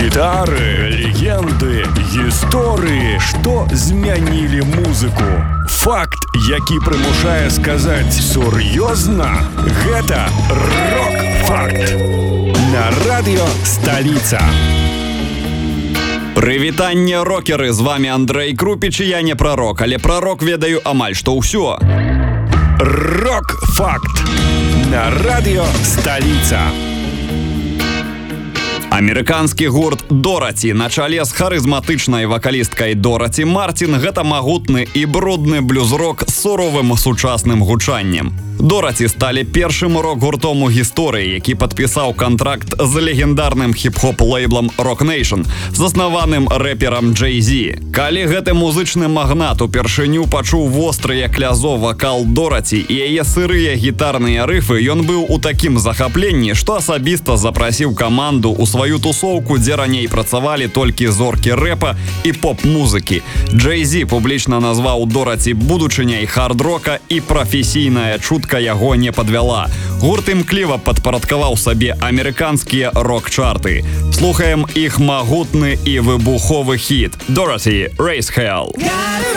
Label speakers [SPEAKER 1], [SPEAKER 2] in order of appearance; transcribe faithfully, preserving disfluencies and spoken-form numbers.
[SPEAKER 1] Гітары, легенды, гісторыі, што змянілі музыку. Факт, які прымушае сказаць сур'ёзна, гэта рок-факт. На радыё Сталіца.
[SPEAKER 2] Прывітанне, рокеры, з вами Андрэй Крупіч, і я не прарок, але прарок ведаю амаль што ўсё.
[SPEAKER 1] Рок-факт. На радыё Сталіца.
[SPEAKER 2] Амерыканскі гурт Дораці на чале з харызматычнай вакалісткай Дораці Мартін гэта магутны і брудны блюз-рок з суровым сучасным гучаннем. Дораці сталі першым рок-гуртом у гісторыі, які падпісаў кантракт з легендарным хіп-хоп лейблам Roc Nation, заснаваным рэперам Jay-Z. Калі гэты музычны магнат упершыню пачуў востры як лязо вакал Дораці і яе сырыя гітарныя рыфы, ён быў у такім захапленні, што асабіста запрасіў каманду ў сваю тусоўку, дзе раней працавалі толькі зоркі рэпа і поп-музыкі. Jay-Z публічна назваў Дораці будучыняй хард-рока, і прафесійная чутка яго не падвяла. Гурт імкліва падпарадкаваў сабе амерыканскія рок-чарты. Слухаем іх магутны і выбуховы хіт «Dorothy, Raise Hell».